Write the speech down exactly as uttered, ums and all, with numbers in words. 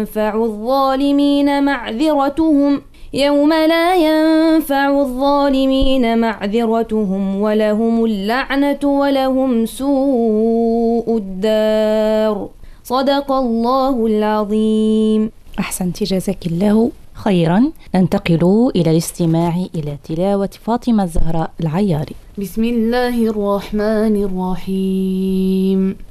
ينفع الظالمين معذرتهم يوم لا ينفع الظالمين معذرتهم ولهم اللعنة ولهم سوء الدار. صدق الله العظيم. أحسنت، جزاك الله خيرا. ننتقل إلى الاستماع إلى تلاوة فاطمة الزهراء العياري. بسم الله الرحمن الرحيم.